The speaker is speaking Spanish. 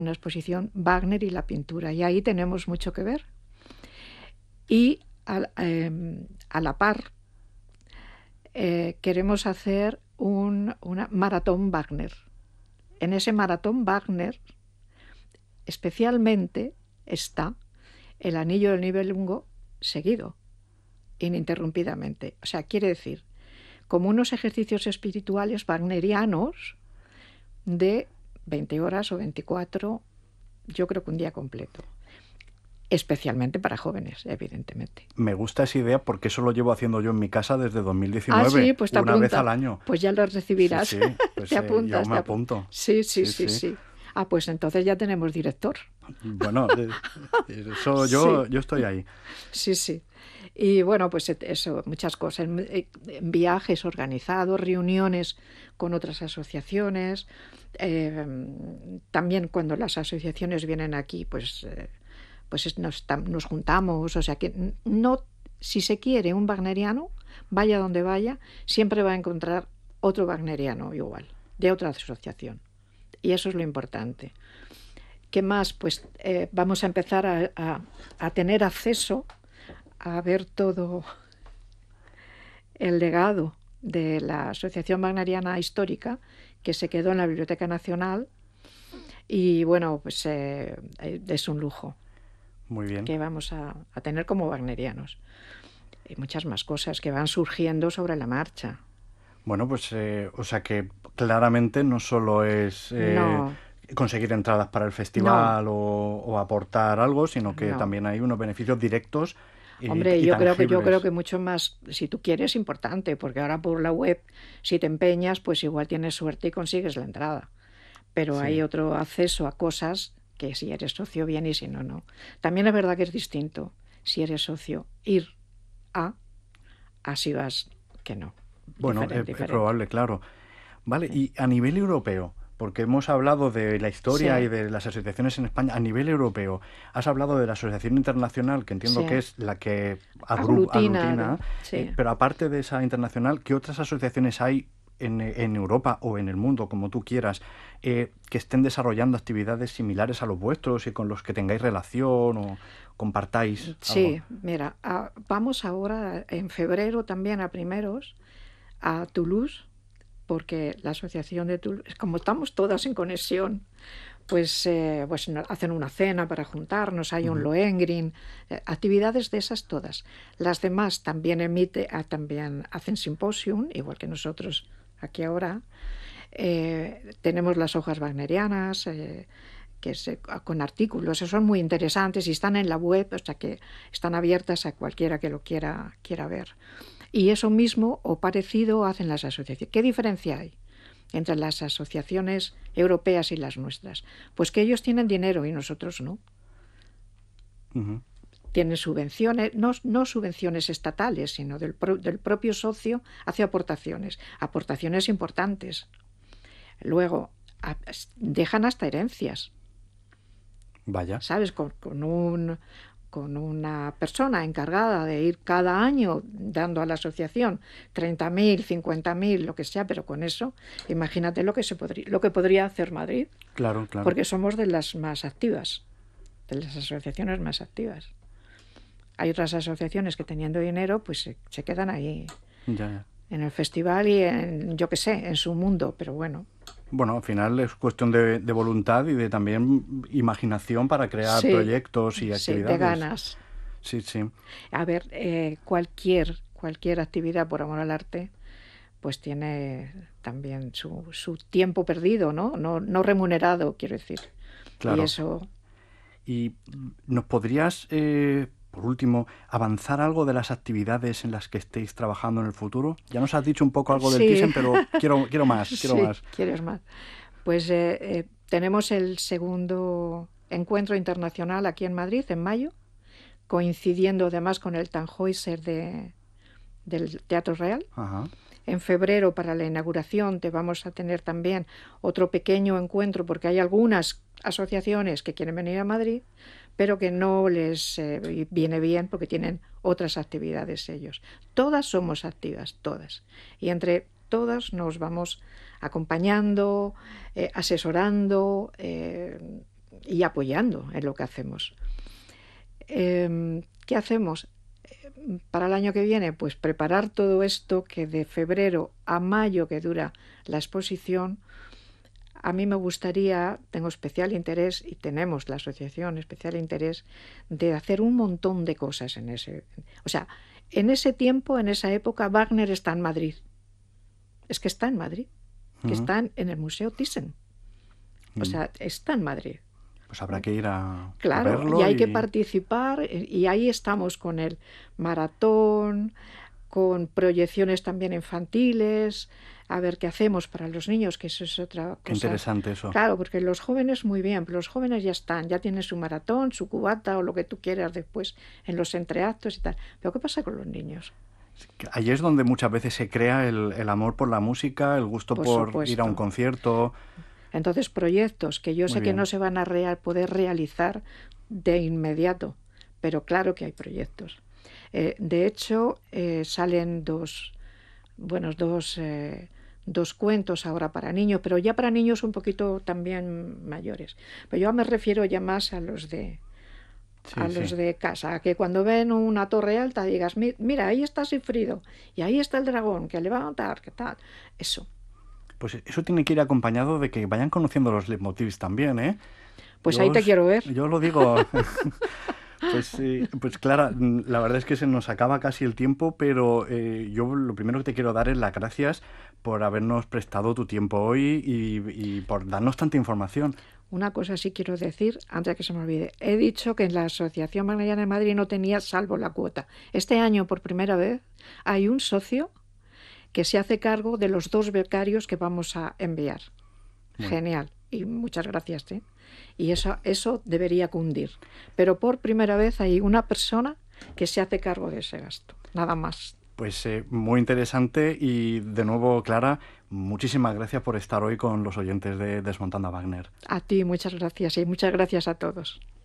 una exposición Wagner y la pintura, y ahí tenemos mucho que ver. Y a la par queremos hacer una maratón Wagner. En ese maratón Wagner especialmente está el Anillo del Nibelungo seguido, ininterrumpidamente. O sea, quiere decir, como unos ejercicios espirituales wagnerianos de 20 horas o 24, yo creo que un día completo. Especialmente para jóvenes, evidentemente. Me gusta esa idea porque eso lo llevo haciendo yo en mi casa desde Ah, 2019, sí, pues te una vez apunta. al año. Pues ya lo Sí, recibirás. sí, Te pues yo apuntas, me apunto. Sí, sí, Sí, sí, sí. sí. Ah, pues entonces ya tenemos director. Bueno, eso Sí, yo estoy ahí. sí, sí. Y bueno, pues eso, muchas cosas. Viajes organizados, reuniones con otras asociaciones. También cuando las asociaciones vienen aquí, pues nos juntamos. O sea que no, si se quiere un wagneriano, vaya donde vaya, siempre va a encontrar otro wagneriano igual, de otra asociación. Y eso es lo importante. ¿Qué más? Pues vamos a empezar a tener acceso a ver todo el legado de la Asociación Wagneriana Histórica que se quedó en la Biblioteca Nacional y bueno, pues es un lujo Muy bien. que vamos a tener como wagnerianos. Y muchas más cosas que van surgiendo sobre la marcha. Bueno, pues, o sea que claramente no solo es No, conseguir entradas para el no, festival o aportar algo, sino que no. también hay unos beneficios directos Hombre, y yo creo tangibles. que mucho más, si tú quieres, importante, porque ahora por la web, si te empeñas, pues igual tienes suerte y consigues la entrada. Pero hay Sí. otro acceso a cosas que si eres socio bien y si no, no. También es verdad que es distinto si eres socio ir a, si vas que no. Bueno, Diferente, es diferente. probable, claro. Vale, Sí, y a nivel europeo, porque hemos hablado de la historia y sí, de las asociaciones en España, a nivel europeo, has hablado de la Asociación Internacional, que entiendo que sí. es la que Aglutina, aglutina, sí. pero aparte de esa internacional, ¿qué otras asociaciones hay en Europa o en el mundo, como tú quieras, que estén desarrollando actividades similares a los vuestros y con los que tengáis relación o compartáis algo? Sí, mira, vamos ahora en febrero también a primeros a Toulouse, porque la asociación de Toulouse, como estamos todas en conexión, pues hacen una cena para juntarnos, hay un Ujú. Lohengrin, actividades de esas todas. Las demás también también hacen simposium, igual que nosotros aquí ahora. Tenemos las hojas wagnerianas, con artículos, son muy interesantes y están en la web, o sea que están abiertas a cualquiera que lo quiera ver. Y eso mismo o parecido hacen las asociaciones. ¿Qué diferencia hay entre las asociaciones europeas y las nuestras? Pues que ellos tienen dinero y nosotros no. Ujú. Tienen subvenciones, no subvenciones estatales, sino del propio socio hace aportaciones importantes. Luego, dejan hasta herencias, Vaya. ¿sabes? Con una persona encargada de ir cada año dando a la asociación 30.000, 50.000, lo que sea, pero con eso, imagínate lo que podría hacer Madrid, Claro, claro. porque somos de las más activas, de las asociaciones más activas. Hay otras asociaciones que teniendo dinero, pues se quedan ahí Ya, ya. en el festival y yo qué sé, en su mundo, pero bueno, Bueno, al final es cuestión de voluntad y de también imaginación para crear sí, proyectos y sí, de actividades. ganas. Sí, sí, A ver, cualquier actividad por amor al arte, pues tiene también su tiempo perdido, ¿no? No remunerado, quiero decir. Y claro. eso, ¿Y nos podrías, por último, avanzar algo de las actividades en las que estéis trabajando en el futuro? Ya nos has dicho un poco algo del sí, Thyssen, pero quiero más, quiero sí, más. quieres más. Pues tenemos el segundo encuentro internacional aquí en Madrid, en mayo, coincidiendo además con el Tannhäuser del Teatro Real. Ajá. En febrero, para la inauguración, te vamos a tener también otro pequeño encuentro, porque hay algunas asociaciones que quieren venir a Madrid, pero que no les viene bien porque tienen otras actividades ellos. Todas somos activas, todas. Y entre todas nos vamos acompañando, asesorando, y apoyando en lo que hacemos. ¿Qué hacemos? Para el año que viene, pues preparar todo esto que de febrero a mayo que dura la exposición. A mí me gustaría, tengo especial interés y tenemos la asociación especial interés de hacer un montón de cosas en ese, o sea, en ese tiempo, en esa época, Wagner está en Madrid. Es que está en Madrid, que está en el Museo Thyssen. O sea, está en Madrid. Pues habrá que ir a Claro, verlo. y hay que participar, y ahí estamos con el maratón, con proyecciones también infantiles, a ver qué hacemos para los niños, que eso es otra cosa. Qué interesante eso. Claro, porque los jóvenes muy bien, pero los jóvenes ya están, ya tienen su maratón, su cubata o lo que tú quieras después en los entreactos y tal. Pero ¿qué pasa con los niños? Allí es donde muchas veces se crea el amor por la música, el gusto por ir a un concierto. Entonces, proyectos que yo sé que no se van a poder realizar de inmediato, pero claro que hay proyectos. De hecho, salen dos cuentos ahora para niños, pero ya para niños un poquito también mayores. Pero yo me refiero ya más a los de los de casa, que cuando ven una torre alta digas, mira, ahí está Sigfrido, y ahí está el dragón, que le va a matar, ¿qué tal? Eso. Pues eso tiene que ir acompañado de que vayan conociendo los leitmotivs también, ¿eh? Pues ahí te quiero ver. Yo lo digo. Pues Clara, la verdad es que se nos acaba casi el tiempo, pero yo lo primero que te quiero dar es las gracias por habernos prestado tu tiempo hoy y por darnos tanta información. Una cosa sí quiero decir, antes de que se me olvide. He dicho que en la Asociación Wagneriana de Madrid no tenía salvo la cuota. Este año, por primera vez, hay un socio que se hace cargo de los 2 becarios que vamos a enviar. Genial. Y muchas gracias. Y eso debería cundir. Pero por primera vez hay una persona que se hace cargo de ese gasto. Nada más. Pues muy interesante y de nuevo, Clara, muchísimas gracias por estar hoy con los oyentes de Desmontando a Wagner. A ti muchas gracias y muchas gracias a todos.